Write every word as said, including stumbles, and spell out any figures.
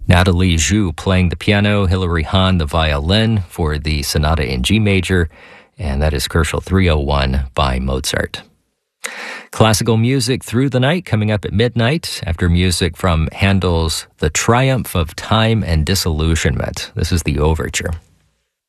Natalie Zhu playing the piano, Hilary Hahn the violin for the Sonata in G major, and that is Kochel three oh one by Mozart. Classical music through the night coming up at midnight after music from Handel's The Triumph of Time and Disillusionment. This is the overture.